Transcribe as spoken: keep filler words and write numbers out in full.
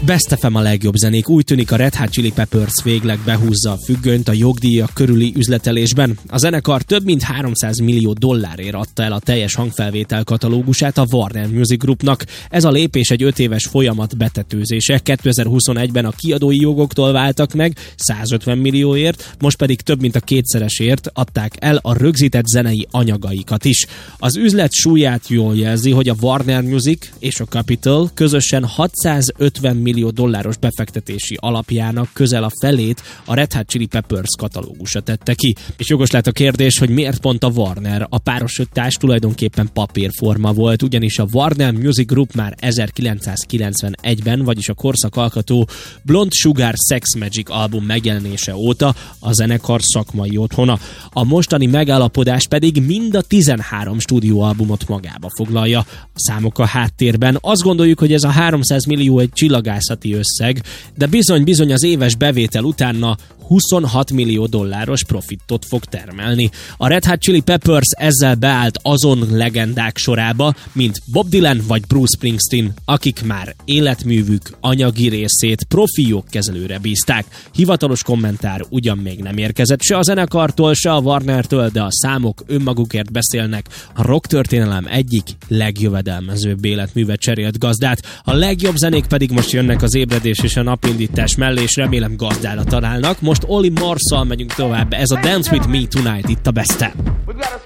Best ef em a legjobb zenék. Úgy tűnik, a Red Hot Chili Peppers végleg behúzza a függönyt a jogdíjak körüli üzletelésben. A zenekar több mint háromszáz millió dollárért adta el a teljes hangfelvétel katalógusát a Warner Music Groupnak. Ez a lépés egy öt éves folyamat betetőzése. kétezer-huszonegyben a kiadói jogoktól váltak meg százötven millióért, most pedig több mint a kétszeresért adták el a rögzített zenei anyagaikat is. Az üzlet súlyát jól jelzi, hogy a Warner Music és a Capitol közösen hatszázötven millió dolláros befektetési alapjának közel a felét a Red Hot Chili Peppers katalógusa tette ki. És jogos lehet a kérdés, hogy miért pont a Warner? A párosítás tulajdonképpen papírforma volt, ugyanis a Warner Music Group már ezerkilencszázkilencvenegyben, vagyis a korszakalkotó Blonde Sugar Sex Magic album megjelenése óta a zenekar szakmai otthona. A mostani megállapodás pedig mind a tizenhárom stúdióalbumot magába foglalja. A számok a háttérben. Azt gondoljuk, hogy ez a háromszáz millió egy csillagászati összeg, de bizony-bizony az éves bevétel utána huszonhat millió dolláros profitot fog termelni. A Red Hot Chili Peppers ezzel beállt azon legendák sorába, mint Bob Dylan vagy Bruce Springsteen, akik már életművük anyagi részét profi jogkezelőre bízták. Hivatalos kommentár ugyan még nem érkezett se a zenekartól, se a Warnertől, de a számok önmagukért beszélnek. A rock történelem egyik legjövedelmezőbb életművet cserélt gazdát. A legjobb zenék pedig most jönnek az ébredés és a napindítás mellé, és remélem gazdára találnak. Most Olly Marszal megyünk tovább. Ez a Dance With Me Tonight itt a Best-en.